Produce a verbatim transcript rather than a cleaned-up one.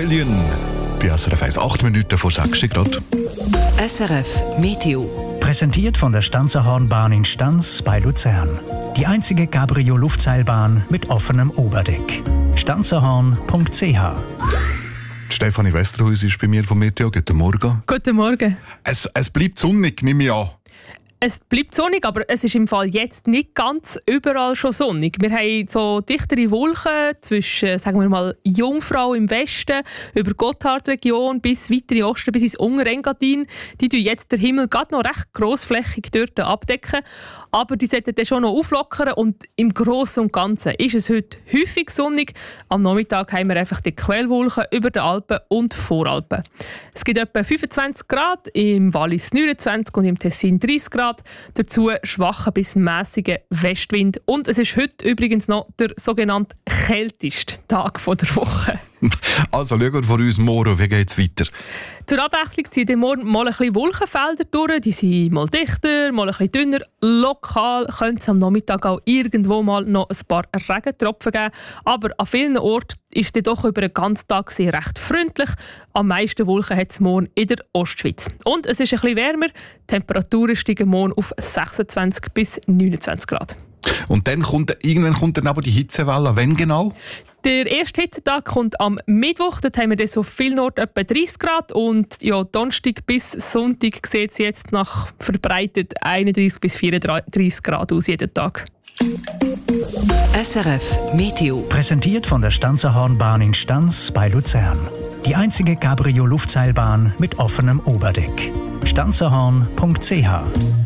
Rebellion. Bei S R F eins, acht Minuten vor sechs Grad. S R F Meteo. Präsentiert von der Stanzerhornbahn in Stanz bei Luzern. Die einzige Cabrio-Luftseilbahn mit offenem Oberdeck. stanzerhorn punkt c h. Stefanie Westerhuis ist bei mir vom Meteo. Guten Morgen. Guten Morgen. Es, es bleibt sonnig, nehme ich an. Es bleibt sonnig, aber es ist im Fall jetzt nicht ganz überall schon sonnig. Wir haben so dichtere Wolken zwischen, sagen wir mal, Jungfrau im Westen, über Gotthardregion bis weiter in Osten, bis ins Unterengadin. Die tun jetzt den Himmel gerade noch recht grossflächig dort abdecken. Aber die sollten dann schon noch auflockern. Und im Großen und Ganzen ist es heute häufig sonnig. Am Nachmittag haben wir einfach die Quellwolken über den Alpen und Voralpen. Es gibt etwa fünfundzwanzig Grad, im Wallis neunundzwanzig und im Tessin dreißig Grad. Dazu schwacher bis mäßiger Westwind. Und es ist heute übrigens noch der sogenannte kälteste Tag der Woche. Also, schauen wir von uns morgen, wie geht es weiter? Zur Abwechslung ziehen dann morgen mal ein bisschen Wolkenfelder durch. Die sind mal dichter, mal ein bisschen dünner. Lokal könnte es am Nachmittag auch irgendwo mal noch ein paar Regentropfen geben. Aber an vielen Orten ist es dann doch über den ganzen Tag sehr recht freundlich. Am meisten Wolken hat es morgen in der Ostschweiz. Und es ist ein bisschen wärmer. Die Temperaturen steigen morgen auf sechsundzwanzig bis neunundzwanzig Grad. Und dann kommt, irgendwann kommt dann aber die Hitzewelle. Wann genau? Der erste Hitzetag kommt am Mittwoch. Dort haben wir dann so vielen Orten etwa dreißig Grad. Und ja, Donnerstag bis Sonntag sieht es jetzt nach verbreitet einunddreißig bis vierunddreißig Grad aus jeden Tag. S R F Meteo. Präsentiert von der Stanzerhornbahn in Stanz bei Luzern. Die einzige Cabrio-Luftseilbahn mit offenem Oberdeck. stanzerhorn punkt c h.